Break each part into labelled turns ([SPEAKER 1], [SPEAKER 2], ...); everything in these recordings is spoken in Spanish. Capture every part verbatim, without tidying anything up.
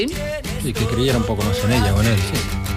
[SPEAKER 1] Sí, que creyera un poco más en ella, con él, sí.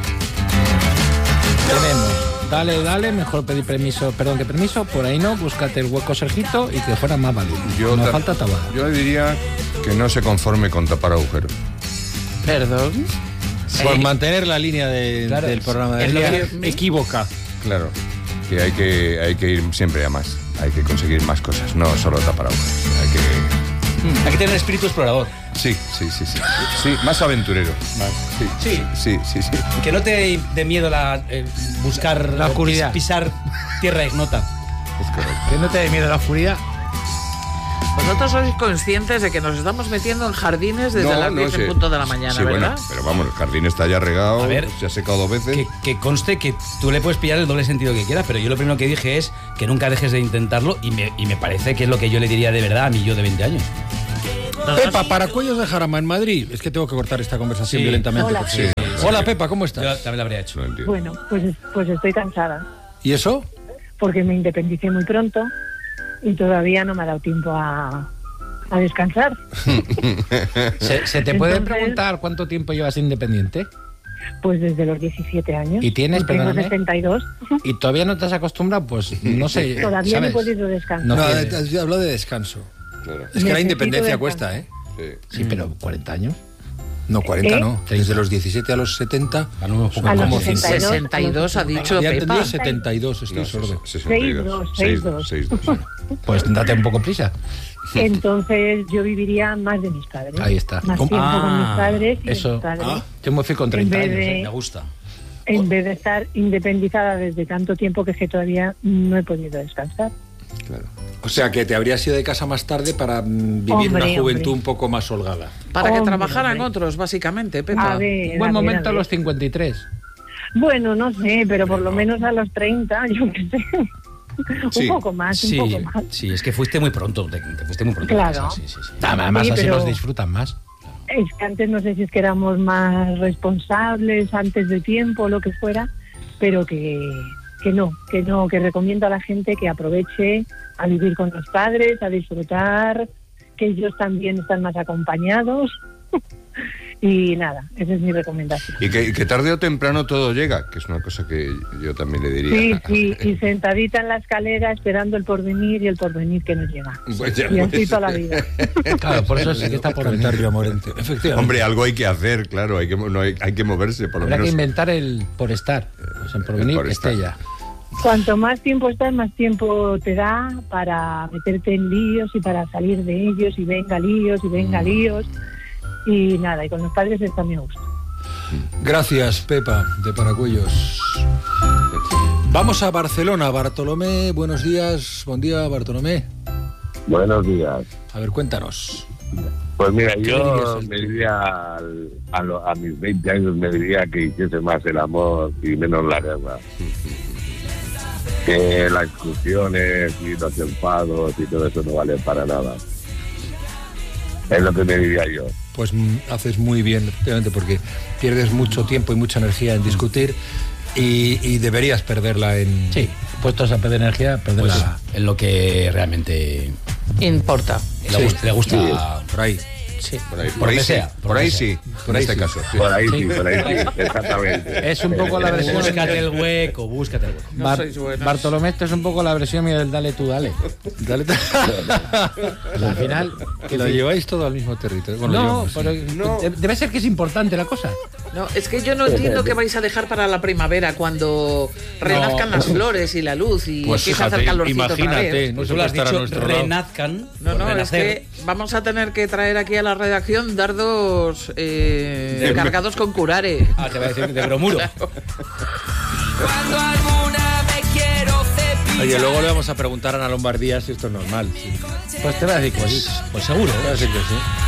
[SPEAKER 1] Tenemos, dale, dale, mejor pedir permiso, perdón, que permiso, por ahí no, búscate el hueco, Sergito, y que fuera más válido.
[SPEAKER 2] Yo
[SPEAKER 1] no
[SPEAKER 2] ta-
[SPEAKER 1] falta tabaco.
[SPEAKER 2] Yo le diría que no se conforme con tapar agujeros.
[SPEAKER 3] Perdón.
[SPEAKER 1] Por
[SPEAKER 4] Eh,
[SPEAKER 1] mantener la línea de,
[SPEAKER 4] claro,
[SPEAKER 1] del programa de
[SPEAKER 4] es lo
[SPEAKER 1] día
[SPEAKER 4] que-
[SPEAKER 1] equívoca.
[SPEAKER 2] Claro, que hay que hay que ir siempre a más. Hay que conseguir más cosas, no solo tapar agujeros. Hay que...
[SPEAKER 4] Hay que tener espíritu explorador.
[SPEAKER 2] Sí, sí, sí, sí. Sí, más aventurero. Más, sí,
[SPEAKER 4] Sí.
[SPEAKER 2] sí, sí, sí.
[SPEAKER 4] Que no te dé miedo la, eh, buscar,
[SPEAKER 1] La oscuridad.
[SPEAKER 4] pis- pisar tierra ignota.
[SPEAKER 2] Es correcto.
[SPEAKER 1] Que no te dé miedo la oscuridad.
[SPEAKER 3] Vosotros sois conscientes de que nos estamos metiendo en jardines desde
[SPEAKER 2] No,
[SPEAKER 3] las
[SPEAKER 2] no
[SPEAKER 3] diez en
[SPEAKER 2] sé.
[SPEAKER 3] punto de la mañana,
[SPEAKER 2] Sí,
[SPEAKER 3] ¿verdad?
[SPEAKER 2] bueno, pero vamos, el jardín está ya regado,
[SPEAKER 4] A ver,
[SPEAKER 2] se ha secado dos veces.
[SPEAKER 4] Que, que conste que tú le puedes pillar el doble sentido que quieras, pero yo lo primero que dije es que nunca dejes de intentarlo y me, y me parece que es lo que yo le diría de verdad a mi yo de veinte años.
[SPEAKER 1] Pepa, para Cuellos de Jarama en Madrid. Es que tengo que cortar esta conversación
[SPEAKER 4] Sí.
[SPEAKER 1] violentamente.
[SPEAKER 5] Hola.
[SPEAKER 1] porque-
[SPEAKER 2] Sí.
[SPEAKER 1] Hola, Pepa, ¿cómo
[SPEAKER 4] Yo
[SPEAKER 1] estás?
[SPEAKER 4] también lo habría hecho.
[SPEAKER 2] No entiendo.
[SPEAKER 5] Bueno, pues, pues estoy cansada,
[SPEAKER 1] ¿Y eso?
[SPEAKER 5] porque me independicé muy pronto y todavía no me ha dado tiempo a, a descansar.
[SPEAKER 1] ¿Se, se te puede
[SPEAKER 5] Entonces-
[SPEAKER 1] preguntar cuánto tiempo llevas independiente?
[SPEAKER 5] Pues desde los diecisiete años.
[SPEAKER 1] ¿Y tienes,
[SPEAKER 5] tengo
[SPEAKER 1] perdóname?
[SPEAKER 5] sesenta y dos.
[SPEAKER 1] ¿Y todavía no te has acostumbrado? Pues no sé.
[SPEAKER 5] Todavía no he
[SPEAKER 1] ¿sabes?
[SPEAKER 5] podido descansar.
[SPEAKER 1] No
[SPEAKER 6] No,
[SPEAKER 1] quiere.
[SPEAKER 6] yo hablo de descanso.
[SPEAKER 2] Claro.
[SPEAKER 6] Es que la
[SPEAKER 5] Necesito
[SPEAKER 6] independencia
[SPEAKER 5] descanso.
[SPEAKER 6] cuesta, ¿eh?
[SPEAKER 2] Sí.
[SPEAKER 1] Sí, pero cuarenta años.
[SPEAKER 6] No, cuarenta
[SPEAKER 5] ¿Eh?
[SPEAKER 6] no. Desde los diecisiete a los setenta.
[SPEAKER 4] A lo mejor
[SPEAKER 5] A los
[SPEAKER 4] como
[SPEAKER 5] sesenta y dos.
[SPEAKER 3] sesenta y dos ha dicho
[SPEAKER 1] Ya
[SPEAKER 3] Pepa.
[SPEAKER 1] entendido setenta y dos, estoy
[SPEAKER 2] No,
[SPEAKER 1] sordo.
[SPEAKER 2] sesenta y dos.
[SPEAKER 5] seis dos,
[SPEAKER 2] seis dos, sí.
[SPEAKER 1] Pues date un poco prisa.
[SPEAKER 5] Entonces yo viviría más de mis padres.
[SPEAKER 1] Ahí está.
[SPEAKER 5] Más
[SPEAKER 1] ¿Cómo?
[SPEAKER 5] tiempo con mis
[SPEAKER 4] Ah,
[SPEAKER 5] padres y de
[SPEAKER 1] eso.
[SPEAKER 5] mis padres.
[SPEAKER 6] Ah.
[SPEAKER 1] Yo me fui con treinta
[SPEAKER 5] En vez
[SPEAKER 1] años.
[SPEAKER 5] de-
[SPEAKER 1] ¿eh?
[SPEAKER 4] me gusta.
[SPEAKER 5] En vez de estar independizada desde tanto tiempo que es que todavía no he podido descansar.
[SPEAKER 2] Claro.
[SPEAKER 6] O sea, que te habrías ido de casa más tarde para mm, vivir
[SPEAKER 5] Hombre,
[SPEAKER 6] una juventud
[SPEAKER 5] hombre.
[SPEAKER 6] un poco más holgada.
[SPEAKER 3] Para que
[SPEAKER 5] Hombre,
[SPEAKER 3] trabajaran
[SPEAKER 5] hombre.
[SPEAKER 3] otros, básicamente,
[SPEAKER 5] A
[SPEAKER 3] Pepa.
[SPEAKER 5] ver,
[SPEAKER 1] Un buen
[SPEAKER 5] a ver,
[SPEAKER 1] momento
[SPEAKER 5] a
[SPEAKER 1] a
[SPEAKER 5] ver.
[SPEAKER 1] los cincuenta y tres.
[SPEAKER 5] Bueno, no sé, pero por lo menos a los treinta, yo qué sé.
[SPEAKER 2] Sí.
[SPEAKER 5] Un poco más,
[SPEAKER 4] Sí,
[SPEAKER 5] un poco más.
[SPEAKER 4] sí, es que fuiste muy pronto, te, te fuiste muy pronto. de
[SPEAKER 5] Claro.
[SPEAKER 4] casa, sí, sí, sí.
[SPEAKER 1] Además,
[SPEAKER 5] Sí,
[SPEAKER 1] así
[SPEAKER 5] pero-
[SPEAKER 1] los disfrutan más.
[SPEAKER 5] Es que antes no sé si es que éramos más responsables antes de tiempo o lo que fuera, pero que, que no, que no, que recomiendo a la gente que aproveche a vivir con los padres, a disfrutar, que ellos también están más acompañados. Y nada, esa es mi recomendación.
[SPEAKER 2] Y que, y que tarde o temprano todo llega, que es una cosa que yo también le diría.
[SPEAKER 5] Sí, sí, y sentadita en la escalera esperando el porvenir y el porvenir que nos llega.
[SPEAKER 2] Pues ya,
[SPEAKER 5] Y así
[SPEAKER 2] pues.
[SPEAKER 5] toda la vida.
[SPEAKER 1] Claro, por eso sí que está por venir.
[SPEAKER 6] Cantar Río Morente. Efectivamente.
[SPEAKER 2] Hombre, algo hay que hacer, claro, hay que, no hay, hay que moverse, por lo
[SPEAKER 1] Habrá que
[SPEAKER 2] menos.
[SPEAKER 1] inventar el por estar. Pues en por venir,
[SPEAKER 2] por
[SPEAKER 1] que esté
[SPEAKER 2] estar.
[SPEAKER 1] ya.
[SPEAKER 5] Cuanto más tiempo estás, más tiempo te da para meterte en líos y para salir de ellos, y venga líos, y venga
[SPEAKER 1] Mm.
[SPEAKER 5] líos. Y nada, y con los padres está a mi gusto.
[SPEAKER 6] Gracias, Pepa, de Paracuellos. Vamos a Barcelona. Bartolomé, buenos días. Buen día, Bartolomé.
[SPEAKER 7] Buenos días.
[SPEAKER 6] A ver, cuéntanos.
[SPEAKER 7] Pues mira,
[SPEAKER 6] ¿Qué
[SPEAKER 7] yo
[SPEAKER 6] dirías,
[SPEAKER 7] me
[SPEAKER 6] Alberto?
[SPEAKER 7] diría al- a, lo- a mis veinte años me diría que hiciese más el amor y menos la guerra. Que las discusiones y los enfados y todo eso no vale para nada. Es lo que me diría yo.
[SPEAKER 6] Pues mm, haces muy bien, efectivamente, porque pierdes mucho tiempo y mucha energía en discutir y, y deberías perderla en...
[SPEAKER 1] Sí, puestos a perder energía, perder
[SPEAKER 4] Pues
[SPEAKER 1] la...
[SPEAKER 4] es lo que realmente
[SPEAKER 3] Importa.
[SPEAKER 4] le,
[SPEAKER 6] Sí.
[SPEAKER 4] gusta, le gusta.
[SPEAKER 6] Por ahí.
[SPEAKER 3] Sí.
[SPEAKER 2] Por ahí,
[SPEAKER 4] Por
[SPEAKER 2] por ahí
[SPEAKER 4] donde
[SPEAKER 2] sí,
[SPEAKER 4] sea,
[SPEAKER 2] por
[SPEAKER 4] por
[SPEAKER 2] ahí
[SPEAKER 4] donde
[SPEAKER 2] sí,
[SPEAKER 6] Por
[SPEAKER 2] en
[SPEAKER 6] ahí
[SPEAKER 2] este
[SPEAKER 6] sí.
[SPEAKER 2] caso. sí.
[SPEAKER 7] Por ahí sí,
[SPEAKER 1] Sí.
[SPEAKER 7] por ahí sí, exactamente.
[SPEAKER 1] Es un poco la versión...
[SPEAKER 4] Búscate el hueco, búscate el hueco.
[SPEAKER 3] No
[SPEAKER 1] Bar-
[SPEAKER 3] sois buenos.
[SPEAKER 1] Bartolomé, esto es un poco la versión mía del dale tú, dale.
[SPEAKER 6] Dale.
[SPEAKER 1] Pues al final...
[SPEAKER 6] Que lo lleváis todo al mismo territorio. Bueno,
[SPEAKER 1] No,
[SPEAKER 6] yo,
[SPEAKER 1] pero
[SPEAKER 2] No.
[SPEAKER 1] de- debe ser que es importante la cosa.
[SPEAKER 3] No, es que yo no entiendo qué vais a dejar para la primavera cuando renazcan las flores y la luz y
[SPEAKER 6] Pues
[SPEAKER 3] empieza a hacer
[SPEAKER 6] fíjate,
[SPEAKER 3] calorcito otra
[SPEAKER 6] imagínate,
[SPEAKER 3] vez.
[SPEAKER 6] no
[SPEAKER 4] Pues
[SPEAKER 6] se
[SPEAKER 4] tú lo
[SPEAKER 6] puede
[SPEAKER 4] has
[SPEAKER 6] estar a
[SPEAKER 4] dicho,
[SPEAKER 6] nuestro lado.
[SPEAKER 4] renazcan.
[SPEAKER 3] No,
[SPEAKER 4] por
[SPEAKER 3] no, es
[SPEAKER 4] renacer.
[SPEAKER 3] que vamos a tener que traer aquí a la redacción dardos eh, cargados con curare.
[SPEAKER 4] Ah, te voy a decir de bromuro.
[SPEAKER 8] Cuando alguna me quiero cepillar.
[SPEAKER 6] Oye, luego le vamos a preguntar a Ana Lombardía si esto es normal. Sí.
[SPEAKER 1] Pues te voy a decir que sí.
[SPEAKER 4] Pues, pues seguro.
[SPEAKER 6] Voy a decir que sí.